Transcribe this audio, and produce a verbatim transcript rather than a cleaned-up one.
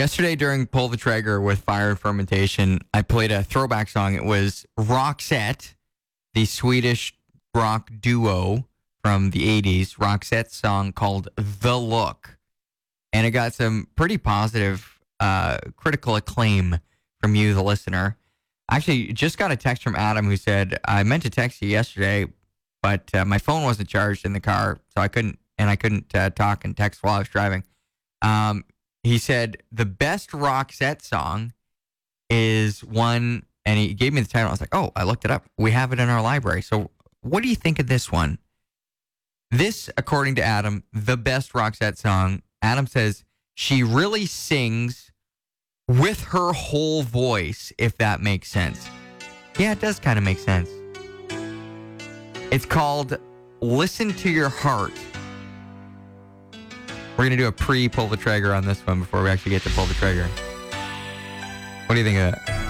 Yesterday during Pull the Trigger with Fire and Fermentation, I played a throwback song. It was Roxette, the Swedish rock duo from the eighties, Roxette's song called The Look. And it got some pretty positive uh, critical acclaim from you, the listener. Actually, just got a text from Adam who said, I meant to text you yesterday, but uh, my phone wasn't charged in the car, so I couldn't, and I couldn't uh, talk and text while I was driving. Um, he said, the best Roxette song is one, and he gave me the title. I was like, oh, I looked it up. We have it in our library. So what do you think of this one? This, according to Adam, the best Roxette song, Adam says, she really sings with her whole voice, if that makes sense. Yeah, it does kind of make sense. It's called Listen to Your Heart. We're going to do a pre-pull the trigger on this one before we actually get to pull the trigger. What do you think of that?